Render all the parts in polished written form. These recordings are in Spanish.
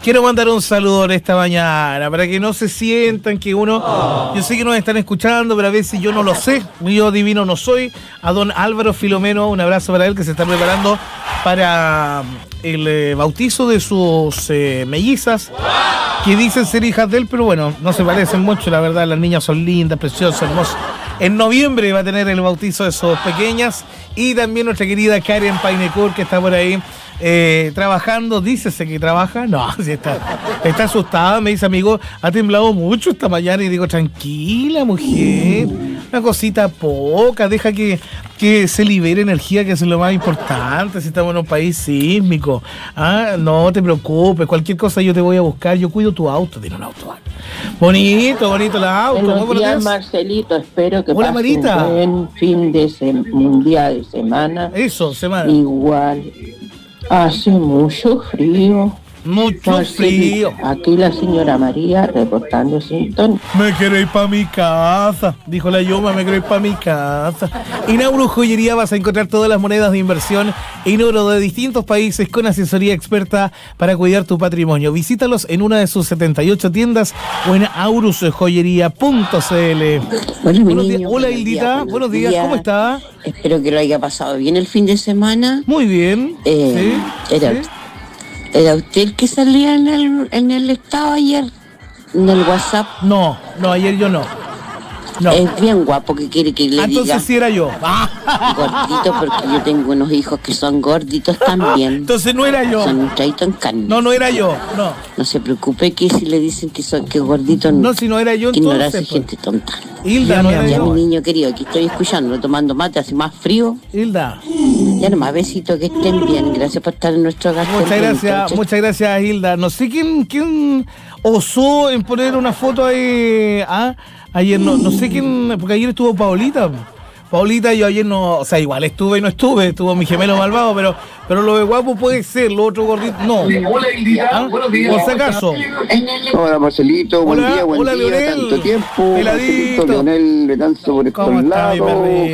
quiero mandar un saludo en esta mañana para que no se sientan que uno... Yo sé que nos están escuchando, pero a veces yo no lo sé. Yo adivino no soy. A don Álvaro Filomeno, un abrazo para él que se está preparando para el bautizo de sus mellizas, que dicen ser hijas de él, pero bueno, no se parecen mucho, la verdad. Las niñas son lindas, preciosas, hermosas. En noviembre va a tener el bautizo de sus pequeñas. Y también nuestra querida Karen Painecur, que está por ahí trabajando. Dícese que trabaja. No, sí está asustada. Me dice, amigo, ha temblado mucho esta mañana. Y digo, tranquila, mujer. Una cosita poca. Deja que se libere energía, que es lo más importante. Si estamos en un país sísmico. No te preocupes. Cualquier cosa yo te voy a buscar. Yo cuido tu auto. Tiene un auto. Bonito el auto. Buenos días, Marcelito. Espero que Hola, pase Marita. un buen fin de mundial de semana. Eso, semana. Igual. Hace mucho frío. Mucho Marcelito, frío. aquí la señora María reportando sintonía. Me quiero ir para mi casa, dijo la Yoma, me quiero ir para mi casa. En Auro Joyería vas a encontrar todas las monedas de inversión en oro de distintos países con asesoría experta para cuidar tu patrimonio. Visítalos en una de sus 78 tiendas o en aurusjoyería.cl. Buenos días. Hola, Hildita, buenos días, ¿cómo está? Espero que lo haya pasado bien el fin de semana. Muy bien. ¿Sí? ¿Era usted el que salía en el estado ayer? ¿En el WhatsApp? No, ayer yo no. Es bien guapo, que quiere que le diga. Entonces sí era yo. Gordito, porque yo tengo unos hijos que son gorditos también. Entonces no era yo. Son un traito en carne. No era yo, no. No se preocupe que si le dicen que gordito, no, si no era yo, que entonces. ignorancia, gente tonta. Hilda, no era ya yo. Mi niño querido, aquí estoy escuchando, tomando mate, hace más frío. Hilda. Ya nomás, besito, que estén bien. Gracias por estar en nuestro hogar. Muchas gracias, Hilda. No sé quién osó en poner una foto ahí. Ayer no sé quién, porque ayer estuvo Paulita. Paulita, yo ayer no, o sea, igual estuve y no estuvo mi gemelo malvado, pero lo de guapo puede ser, lo otro gordito, no. Hola, Hildita, buenos días. Por si acaso. Hola, Marcelito, buen día, Leonel. Tanto tiempo. Peladito. Leonel Betanzo por estos lados.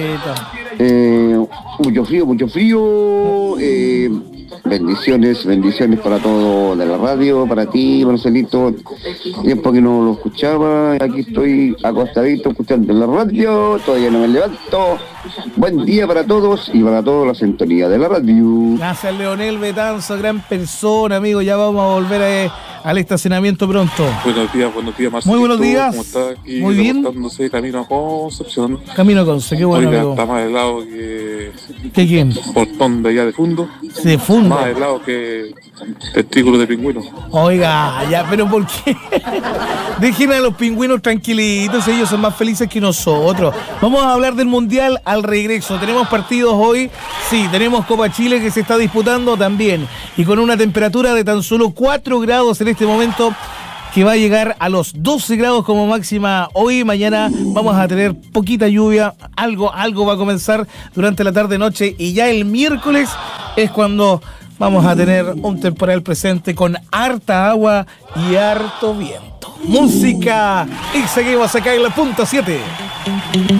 Mucho frío. Bendiciones para todos de la radio, para ti, Marcelito. Tiempo que no lo escuchaba, aquí estoy acostadito escuchando la radio, todavía no me levanto. Buen día para todos y para toda la sintonía de la radio. Gracias, Leonel Betanzo, gran persona, amigo. Ya vamos a volver al estacionamiento pronto. Buenos días, Marcelito. Muy buenos días. ¿Cómo está? Aquí muy bien. Camino a Concepción. Camino a Concepción, qué bueno, oiga, amigo. Está más helado que... ¿Qué quién? Portón de allá de Fundo. ¿De Fundo? Más helado que testículos de pingüino. Oiga, ya, pero ¿por qué? Dejen a los pingüinos tranquilitos, ellos son más felices que nosotros. Vamos a hablar del Mundial al regreso. Tenemos partidos hoy, sí, tenemos Copa Chile que se está disputando también. Y con una temperatura de tan solo 4 grados en este momento, que va a llegar a los 12 grados como máxima hoy. Mañana vamos a tener poquita lluvia, algo va a comenzar durante la tarde-noche, y ya el miércoles es cuando vamos a tener un temporal presente con harta agua y harto viento. Música, y seguimos acá en la punta 7.